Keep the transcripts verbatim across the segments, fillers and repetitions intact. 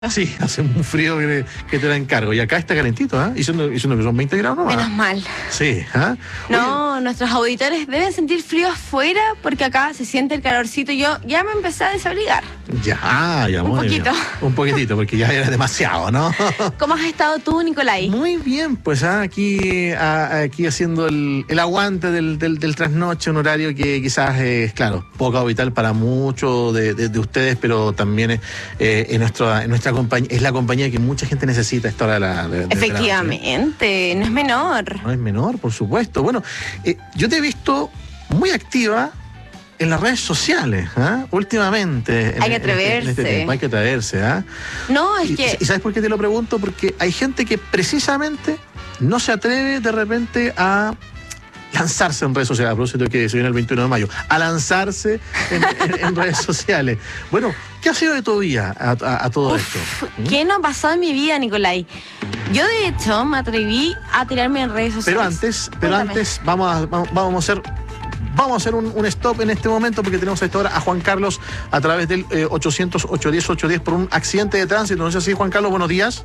Sí, hace un frío que, que te da encargo. Y acá está calentito, ¿eh? Diciendo, diciendo que son veinte grados nomás. Menos mal. Sí, ¿ah? No, nuestros auditores deben sentir frío afuera porque acá se siente el calorcito. Yo ya me empecé a desabrigar. Ya, ya, Un muy poquito. bien. Un poquitito, porque ya era demasiado, ¿no? ¿Cómo has estado tú, Nicolai? Muy bien, pues ¿ah? aquí, a, aquí haciendo el, el aguante del, del, del trasnoche, un horario que quizás es, claro, poco vital para muchos de, de, de ustedes, pero también eh, en, nuestro, en nuestra compañía, es la compañía que mucha gente necesita a esta hora de la de, de Efectivamente, de la noche. No es menor. No es menor, por supuesto. Bueno, eh, yo te he visto muy activa en las redes sociales, ¿eh? Últimamente. Hay que en, atreverse. En, en este tiempo. Hay que atreverse, ¿eh? No, es y, que... ¿Y sabes por qué te lo pregunto? Porque hay gente que precisamente no se atreve de repente a lanzarse en redes sociales, a propósito de que se viene el veintiuno de mayo, a lanzarse en, en, en redes sociales. Bueno, ¿qué ha sido de tu vida a, a, a todo Uf, esto? ¿Mm? ¿Qué no ha pasado en mi vida, Nicolai? Yo, de hecho, me atreví a tirarme en redes sociales. Pero antes, pero Cuéntame. antes vamos a, vamos, vamos a hacer... Vamos a hacer un, un stop en este momento porque tenemos a esta hora a Juan Carlos a través del eh, ochocientos, ochocientos diez, ochocientos diez por un accidente de tránsito. ¿No es así, Juan Carlos? Buenos días.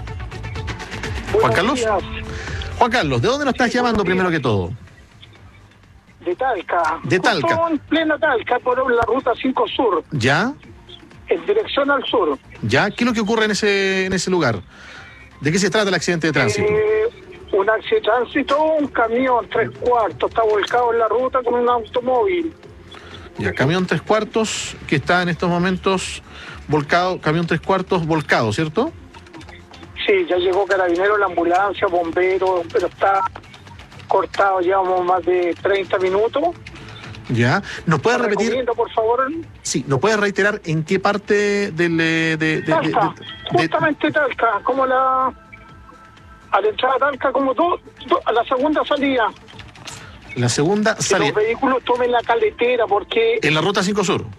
Buenos Juan Carlos. días. Juan Carlos, ¿de dónde nos estás Sí, llamando primero días. que todo? De Talca. De Talca. Justo en plena Talca, por la ruta cinco Sur, ¿Ya? en dirección al sur. ¿Ya? ¿Qué es lo que ocurre en ese, en ese lugar? ¿De qué se trata el accidente de tránsito? Eh, un accidente de tránsito, un camión tres cuartos, está volcado en la ruta con un automóvil. Ya, camión tres cuartos que está en estos momentos volcado, camión tres cuartos volcado, ¿cierto? Sí, ya llegó carabinero, la ambulancia, bomberos, pero está cortado, llevamos más de treinta minutos. Ya. ¿Nos puede Te repetir? recomiendo, por favor, Sí, ¿nos puede reiterar en qué parte del... De, de, de, Talca, de- de- justamente Talca, como la... A la entrada de Talca, como dos, do- a la segunda salida. la segunda Que salida? los vehículos tomen la caletera, porque... En la ruta cinco Sur.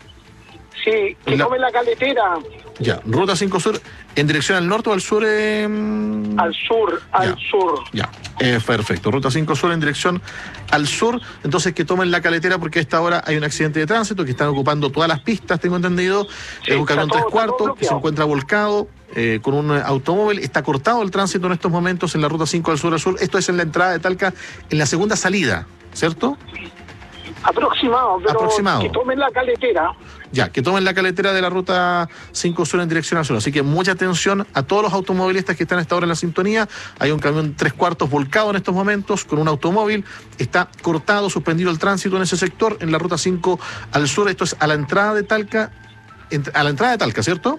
Sí, que La- tomen la caletera Ya, ruta cinco Sur, ¿en dirección al norte o al sur? Eh... al sur, al Ya. sur. Ya, eh, perfecto. Ruta cinco Sur en dirección al sur. Entonces que tomen la caletera porque a esta hora hay un accidente de tránsito que están ocupando todas las pistas, tengo entendido. Sí, Es un camión está tres todo- está todo cuartos que se bloqueado. encuentra volcado eh, con un automóvil. Está cortado el tránsito en estos momentos en la ruta cinco al sur al sur. Esto es en la entrada de Talca, en la segunda salida, ¿cierto? Aproximado, pero Aproximado. que tomen la caletera. Ya, que tomen la caletera de la ruta cinco Sur en dirección al sur. Así que mucha atención a todos los automovilistas que están a esta hora en la sintonía. Hay un camión tres cuartos volcado en estos momentos con un automóvil. Está cortado, suspendido el tránsito en ese sector, en la ruta cinco al sur. Esto es a la entrada de Talca, ent- a la entrada de Talca, ¿cierto?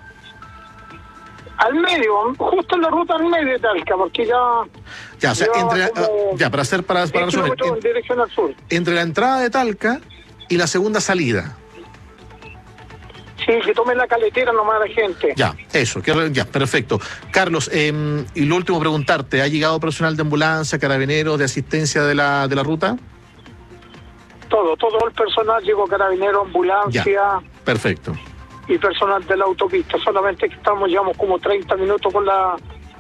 Al medio, justo en la ruta al medio de Talca, porque ya... Ya, o sea, ya entre, como ah, ya para hacer, para, para diez resumir, kilómetros en en- dirección al sur. entre la entrada de Talca y la segunda salida. Sí, que tomen la caletera nomás la gente. Ya, eso, que, ya, perfecto. Carlos, eh, y lo último preguntarte, ¿ha llegado personal de ambulancia, carabineros, de asistencia de la, de la ruta? Todo, todo el personal, llegó carabinero, ambulancia Ya, perfecto. y personal de la autopista. Solamente que estamos, llevamos como treinta minutos con la...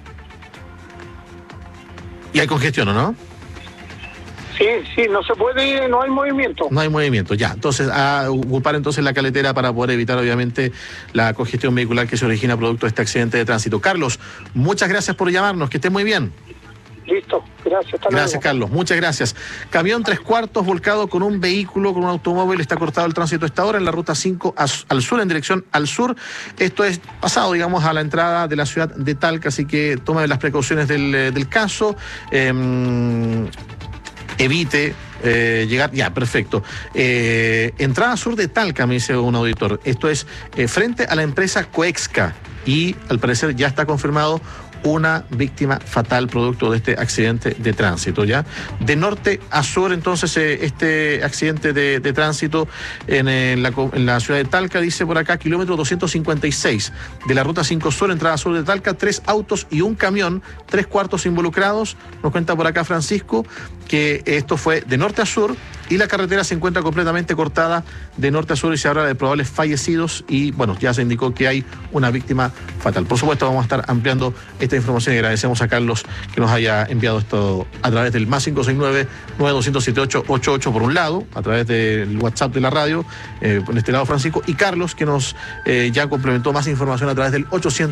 Y hay congestión, ¿o no? Sí, sí, no se puede, no hay movimiento. No hay movimiento, ya. Entonces, a ocupar entonces la caletera para poder evitar, obviamente, la congestión vehicular que se origina producto de este accidente de tránsito. Carlos, muchas gracias por llamarnos, que esté muy bien. Listo, gracias, hasta Gracias, luego. Carlos, muchas gracias. Camión tres cuartos volcado con un vehículo, con un automóvil, está cortado el tránsito a esta hora en la ruta cinco al sur, en dirección al sur. Esto es pasado, digamos, a la entrada de la ciudad de Talca, así que tome las precauciones del, eh, del caso. Eh, evite eh, llegar, ya, perfecto. Eh, entrada sur de Talca, me dice un auditor. Esto es eh, frente a la empresa Coexca y al parecer ya está confirmado una víctima fatal producto de este accidente de tránsito, ¿ya? De norte a sur, entonces, eh, este accidente de, de tránsito en, eh, la, co- en la ciudad de Talca, dice por acá, kilómetro doscientos cincuenta y seis de la ruta cinco Sur, entrada sur de Talca, tres autos y un camión, tres cuartos involucrados. Nos cuenta por acá Francisco que esto fue de norte a sur y la carretera se encuentra completamente cortada de norte a sur y se habla de probables fallecidos y bueno, ya se indicó que hay una víctima fatal. Por supuesto vamos a estar ampliando esta información y agradecemos a Carlos que nos haya enviado esto a través del más cinco seis nueve, nueve dos cero siete ocho ocho ocho por un lado, a través del WhatsApp de la radio, eh, por este lado Francisco, y Carlos que nos eh, ya complementó más información a través del ochocientos